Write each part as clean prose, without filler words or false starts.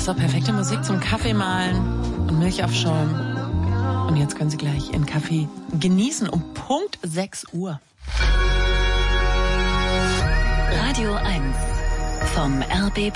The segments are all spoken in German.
ist doch perfekte Musik zum Kaffee mahlen und Milch aufschäumen. Und jetzt können Sie gleich Ihren Kaffee genießen um Punkt 6 Uhr. Radio 1 vom RBB.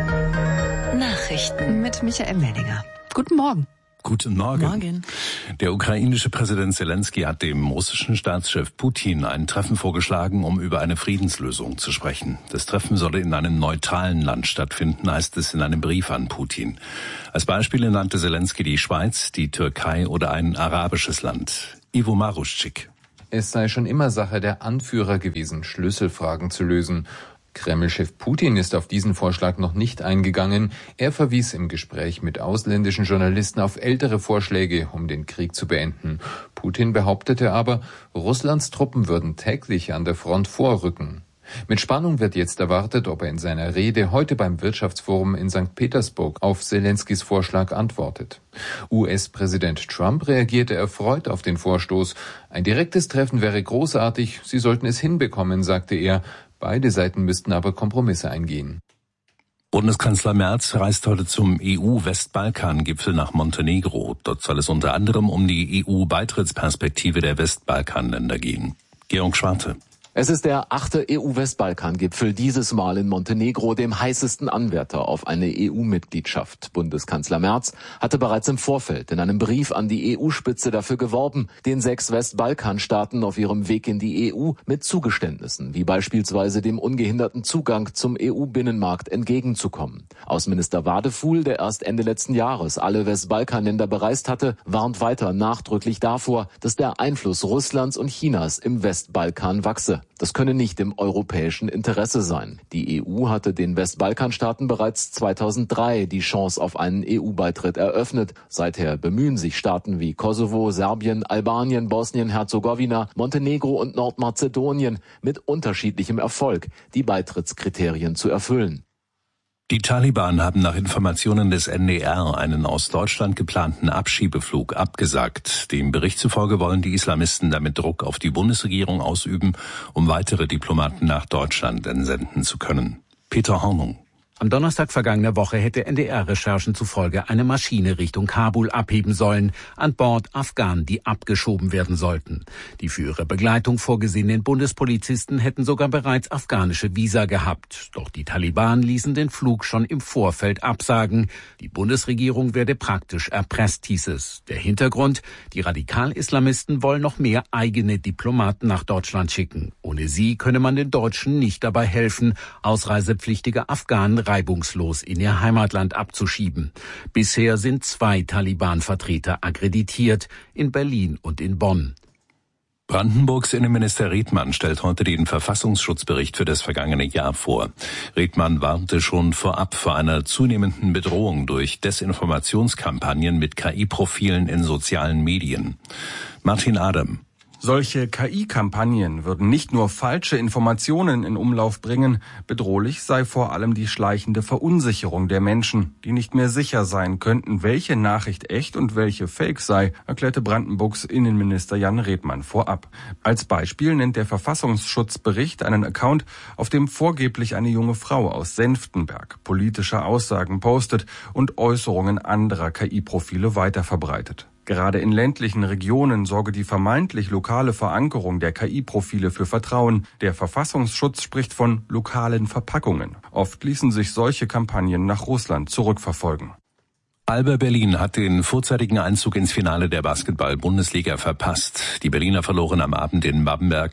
Nachrichten mit Michael Mellinger. Guten Morgen. Guten Morgen. Morgen. Der ukrainische Präsident Zelensky hat dem russischen Staatschef Putin ein Treffen vorgeschlagen, um über eine Friedenslösung zu sprechen. Das Treffen solle in einem neutralen Land stattfinden, heißt es in einem Brief an Putin. Als Beispiele nannte Zelensky die Schweiz, die Türkei oder ein arabisches Land. Ivo Maruschik. Es sei schon immer Sache der Anführer gewesen, Schlüsselfragen zu lösen. Kreml-Chef Putin ist auf diesen Vorschlag noch nicht eingegangen. Er verwies im Gespräch mit ausländischen Journalisten auf ältere Vorschläge, um den Krieg zu beenden. Putin behauptete aber, Russlands Truppen würden täglich an der Front vorrücken. Mit Spannung wird jetzt erwartet, ob er in seiner Rede heute beim Wirtschaftsforum in St. Petersburg auf Zelenskys Vorschlag antwortet. US-Präsident Trump reagierte erfreut auf den Vorstoß. Ein direktes Treffen wäre großartig, sie sollten es hinbekommen, sagte er. Beide Seiten müssten aber Kompromisse eingehen. Bundeskanzler Merz reist heute zum EU-Westbalkan-Gipfel nach Montenegro. Dort soll es unter anderem um die EU-Beitrittsperspektive der Westbalkanländer gehen. Georg Schwarte. Es ist der 8. EU-Westbalkan-Gipfel, dieses Mal in Montenegro, dem heißesten Anwärter auf eine EU-Mitgliedschaft. Bundeskanzler Merz hatte bereits im Vorfeld in einem Brief an die EU-Spitze dafür geworben, den 6 Westbalkanstaaten auf ihrem Weg in die EU mit Zugeständnissen, wie beispielsweise dem ungehinderten Zugang zum EU-Binnenmarkt, entgegenzukommen. Außenminister Wadefuhl, der erst Ende letzten Jahres alle Westbalkanländer bereist hatte, warnt weiter nachdrücklich davor, dass der Einfluss Russlands und Chinas im Westbalkan wachse. Das könne nicht im europäischen Interesse sein. Die EU hatte den Westbalkanstaaten bereits 2003 die Chance auf einen EU-Beitritt eröffnet. Seither bemühen sich Staaten wie Kosovo, Serbien, Albanien, Bosnien-Herzegowina, Montenegro und Nordmazedonien mit unterschiedlichem Erfolg, die Beitrittskriterien zu erfüllen. Die Taliban haben nach Informationen des NDR einen aus Deutschland geplanten Abschiebeflug abgesagt. Dem Bericht zufolge wollen die Islamisten damit Druck auf die Bundesregierung ausüben, um weitere Diplomaten nach Deutschland entsenden zu können. Peter Hornung. Am Donnerstag vergangener Woche hätte NDR-Recherchen zufolge eine Maschine Richtung Kabul abheben sollen, an Bord Afghanen, die abgeschoben werden sollten. Die für ihre Begleitung vorgesehenen Bundespolizisten hätten sogar bereits afghanische Visa gehabt. Doch die Taliban ließen den Flug schon im Vorfeld absagen. Die Bundesregierung werde praktisch erpresst, hieß es. Der Hintergrund: Die Radikal-Islamisten wollen noch mehr eigene Diplomaten nach Deutschland schicken. Ohne sie könne man den Deutschen nicht dabei helfen, ausreisepflichtige Afghanen reibungslos in ihr Heimatland abzuschieben. Bisher sind 2 Taliban-Vertreter akkreditiert, in Berlin und in Bonn. Brandenburgs Innenminister Redmann stellt heute den Verfassungsschutzbericht für das vergangene Jahr vor. Redmann warnte schon vorab vor einer zunehmenden Bedrohung durch Desinformationskampagnen mit KI-Profilen in sozialen Medien. Martin Adam. Solche KI-Kampagnen würden nicht nur falsche Informationen in Umlauf bringen, bedrohlich sei vor allem die schleichende Verunsicherung der Menschen, die nicht mehr sicher sein könnten, welche Nachricht echt und welche Fake sei, erklärte Brandenburgs Innenminister Jan Redmann vorab. Als Beispiel nennt der Verfassungsschutzbericht einen Account, auf dem vorgeblich eine junge Frau aus Senftenberg politische Aussagen postet und Äußerungen anderer KI-Profile weiterverbreitet. Gerade in ländlichen Regionen sorge die vermeintlich lokale Verankerung der KI-Profile für Vertrauen. Der Verfassungsschutz spricht von lokalen Verpackungen. Oft ließen sich solche Kampagnen nach Russland zurückverfolgen. Alba Berlin hat den vorzeitigen Einzug ins Finale der Basketball-Bundesliga verpasst. Die Berliner verloren am Abend in Bamberg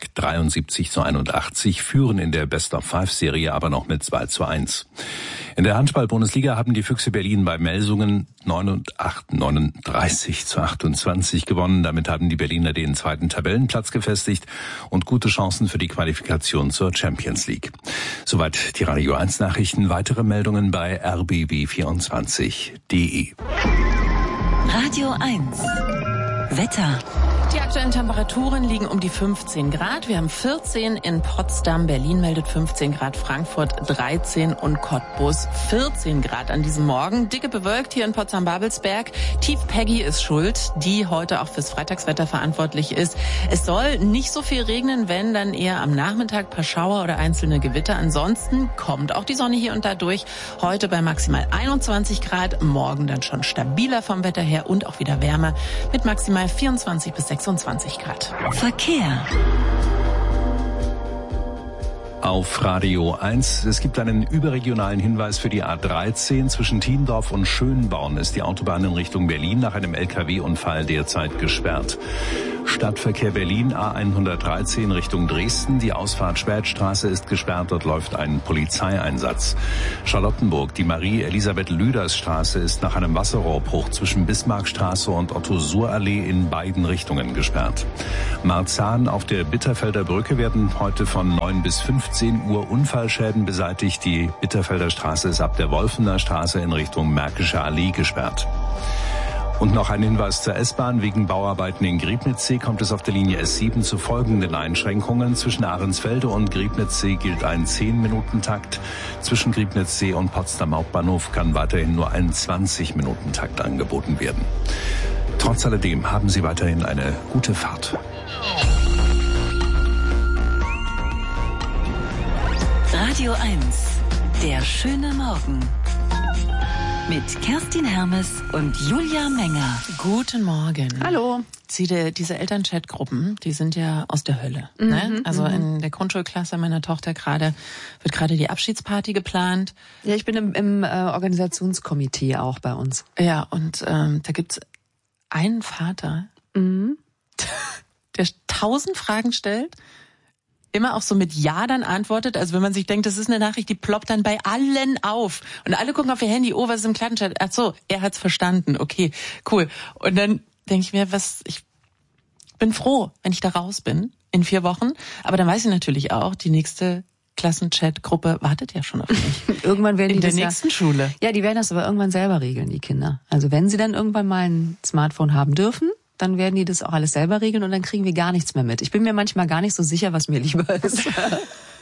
73-81, führen in der Best-of-5-Serie aber noch mit 2-1. In der Handball-Bundesliga haben die Füchse Berlin bei Melsungen 39-28 gewonnen. Damit haben die Berliner den 2. Tabellenplatz gefestigt und gute Chancen für die Qualifikation zur Champions League. Soweit die Radio 1 Nachrichten. Weitere Meldungen bei rbb24.de. Radio 1 Wetter. Die aktuellen Temperaturen liegen um die 15 Grad. Wir haben 14 in Potsdam, Berlin meldet 15 Grad, Frankfurt 13 und Cottbus 14 Grad an diesem Morgen. Dicke bewölkt hier in Potsdam-Babelsberg. Tief Peggy ist schuld, die heute auch fürs Freitagswetter verantwortlich ist. Es soll nicht so viel regnen, wenn dann eher am Nachmittag paar Schauer oder einzelne Gewitter. Ansonsten kommt auch die Sonne hier und da durch. Heute bei maximal 21 Grad, morgen dann schon stabiler vom Wetter her und auch wieder wärmer mit maximal 24 bis 26 Grad. Verkehr. Auf Radio 1. Es gibt einen überregionalen Hinweis für die A13. Zwischen Thiendorf und Schönborn ist die Autobahn in Richtung Berlin nach einem LKW-Unfall derzeit gesperrt. Stadtverkehr Berlin, A113 Richtung Dresden. Die Ausfahrt Spätstraße ist gesperrt. Dort läuft ein Polizeieinsatz. Charlottenburg, die Marie-Elisabeth-Lüders-Straße ist nach einem Wasserrohrbruch zwischen Bismarckstraße und Otto-Suhr-Allee in beiden Richtungen gesperrt. Marzahn auf der Bitterfelder Brücke werden heute von 9 bis 15 Uhr Unfallschäden beseitigt. Die Bitterfelder Straße ist ab der Wolfener Straße in Richtung Märkische Allee gesperrt. Und noch ein Hinweis zur S-Bahn. Wegen Bauarbeiten in Griebnitzsee kommt es auf der Linie S7 zu folgenden Einschränkungen. Zwischen Ahrensfelde und Griebnitzsee gilt ein 10-Minuten-Takt. Zwischen Griebnitzsee und Potsdam Hauptbahnhof kann weiterhin nur ein 20-Minuten-Takt angeboten werden. Trotz alledem haben Sie weiterhin eine gute Fahrt. Radio 1, der schöne Morgen. Mit Kerstin Hermes und Julia Menger. Guten Morgen. Hallo. Diese Elternchat-Gruppen, die sind ja aus der Hölle. Ne? Also in der Grundschulklasse meiner Tochter wird gerade die Abschiedsparty geplant. Ja, ich bin im Organisationskomitee auch bei uns. Ja, und da gibt's einen Vater, der 1000 Fragen stellt, immer auch so mit Ja dann antwortet. Also wenn man sich denkt, das ist eine Nachricht, die ploppt dann bei allen auf. Und alle gucken auf ihr Handy, oh, was ist im Klassenchat? Ach so, er hat's verstanden. Okay, cool. Und dann denke ich mir, ich bin froh, wenn ich da raus bin in 4 Wochen. Aber dann weiß ich natürlich auch, die nächste Klassenchat-Gruppe wartet ja schon auf mich. Irgendwann werden die in der nächsten Schule. Ja, die werden das aber irgendwann selber regeln, die Kinder. Also wenn sie dann irgendwann mal ein Smartphone haben dürfen, dann werden die das auch alles selber regeln und dann kriegen wir gar nichts mehr mit. Ich bin mir manchmal gar nicht so sicher, was mir lieber ist.